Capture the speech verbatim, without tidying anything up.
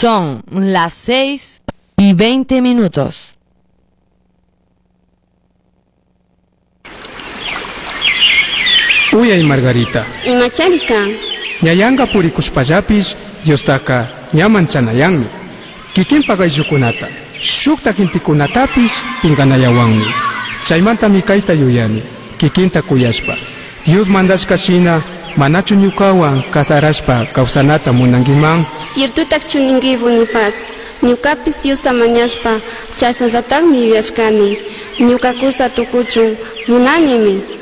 Son las seis y veinte minutos. Uyay Margarita. Imacharika. Ñayanga purikushpallapis Diostaka ñamanchanayanmi. Kikinpa gayllukunata shukta kintikunatapis pinkanayawanmi. Chaymanta mikayta yuyani kikinta kuyashpa. Dios mandashka shina manachu ñukawan kasarashpa kawsanata munankiman. Ciertutak chuninki Bonifaz. Ñukapis Diosta mañashpa chasnallatakmi yuyashkani. Ñukakusa tukuchun munanimi.